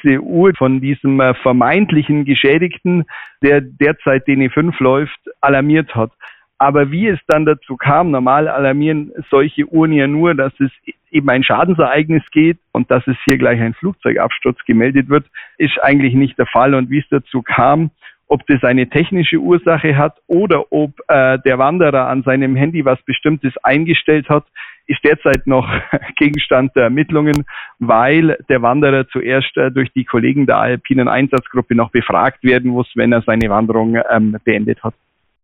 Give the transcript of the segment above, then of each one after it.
diese Uhr von diesem vermeintlichen Geschädigten, der derzeit DN5 läuft, alarmiert hat. Aber wie es dann dazu kam, normal alarmieren solche Uhren ja nur, dass es eben ein Schadensereignis geht und dass es hier gleich ein Flugzeugabsturz gemeldet wird, ist eigentlich nicht der Fall. Und wie es dazu kam, ob das eine technische Ursache hat oder ob der Wanderer an seinem Handy was Bestimmtes eingestellt hat, ist derzeit noch Gegenstand der Ermittlungen, weil der Wanderer zuerst durch die Kollegen der Alpinen Einsatzgruppe noch befragt werden muss, wenn er seine Wanderung beendet hat.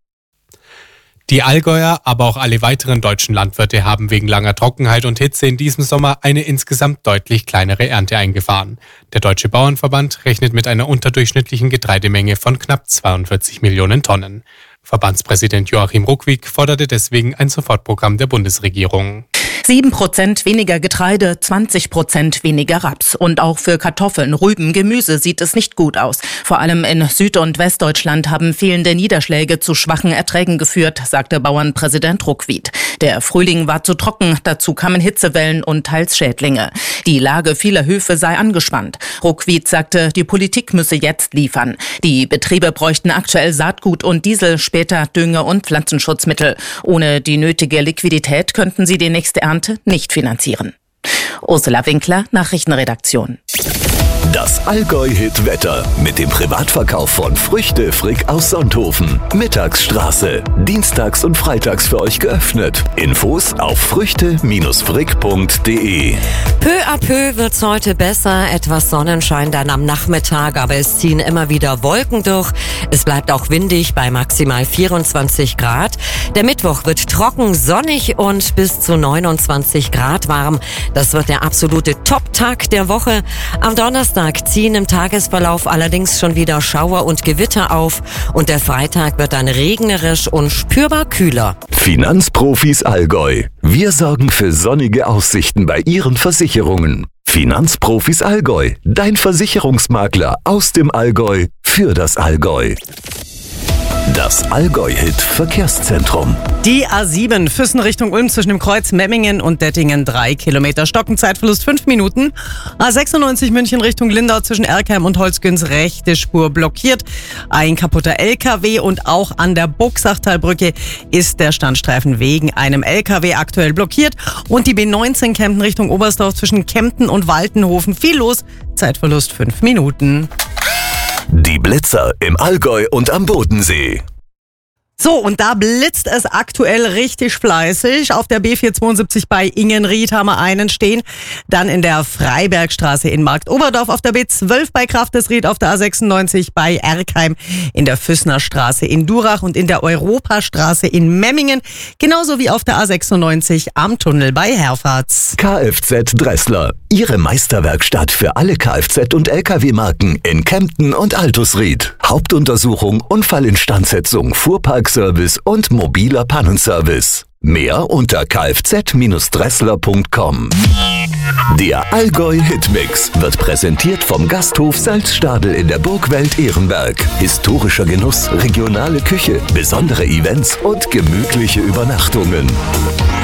Die Allgäuer, aber auch alle weiteren deutschen Landwirte haben wegen langer Trockenheit und Hitze in diesem Sommer eine insgesamt deutlich kleinere Ernte eingefahren. Der Deutsche Bauernverband rechnet mit einer unterdurchschnittlichen Getreidemenge von knapp 42 Millionen Tonnen. Verbandspräsident Joachim Ruckwied forderte deswegen ein Sofortprogramm der Bundesregierung. 7% weniger Getreide, 20% weniger Raps. Und auch für Kartoffeln, Rüben, Gemüse sieht es nicht gut aus. Vor allem in Süd- und Westdeutschland haben fehlende Niederschläge zu schwachen Erträgen geführt, sagte Bauernpräsident Ruckwied. Der Frühling war zu trocken, dazu kamen Hitzewellen und teils Schädlinge. Die Lage vieler Höfe sei angespannt. Ruckwied sagte, die Politik müsse jetzt liefern. Die Betriebe bräuchten aktuell Saatgut und Diesel, später Dünge- und Pflanzenschutzmittel. Ohne die nötige Liquidität könnten sie die nächste Ernte nicht finanzieren. Ursula Winkler, Nachrichtenredaktion. Das Allgäu-Hit-Wetter mit dem Privatverkauf von Früchte Frick aus Sonthofen. Mittagsstraße. Dienstags und freitags für euch geöffnet. Infos auf früchte-frick.de. Peu à peu wird's heute besser. Etwas Sonnenschein dann am Nachmittag, aber es ziehen immer wieder Wolken durch. Es bleibt auch windig bei maximal 24 Grad. Der Mittwoch wird trocken, sonnig und bis zu 29 Grad warm. Das wird der absolute Top-Tag der Woche. Am Donnerstag ziehen im Tagesverlauf allerdings schon wieder Schauer und Gewitter auf und der Freitag wird dann regnerisch und spürbar kühler. Finanzprofis Allgäu. Wir sorgen für sonnige Aussichten bei Ihren Versicherungen. Finanzprofis Allgäu. Dein Versicherungsmakler aus dem Allgäu für das Allgäu. Das Allgäu-Hit-Verkehrszentrum. Die A7 Füssen Richtung Ulm zwischen dem Kreuz Memmingen und Dettingen 3 Kilometer. Stockenzeitverlust 5 Minuten. A96 München Richtung Lindau zwischen Erkheim und Holzgüns rechte Spur blockiert. Ein kaputter LKW und auch an der Buchsachtalbrücke ist der Standstreifen wegen einem LKW aktuell blockiert. Und die B19 Kempten Richtung Oberstdorf zwischen Kempten und Waltenhofen. Viel los. Zeitverlust 5 Minuten. Die Blitzer im Allgäu und am Bodensee. So, und da blitzt es aktuell richtig fleißig. Auf der B472 bei Ingenried haben wir einen stehen. Dann in der Freibergstraße in Marktoberdorf, auf der B12 bei Kraftesried, auf der A96 bei Erkheim, in der Füssner Straße in Durach und in der Europastraße in Memmingen. Genauso wie auf der A96 am Tunnel bei Herfahrt. Kfz Dressler. Ihre Meisterwerkstatt für alle Kfz- und Lkw-Marken in Kempten und Altusried. Hauptuntersuchung, Unfallinstandsetzung, Fuhrparkservice und mobiler Pannenservice. Mehr unter kfz-dressler.com. Der Allgäu-Hitmix wird präsentiert vom Gasthof Salzstadel in der Burgwelt Ehrenberg. Historischer Genuss, regionale Küche, besondere Events und gemütliche Übernachtungen.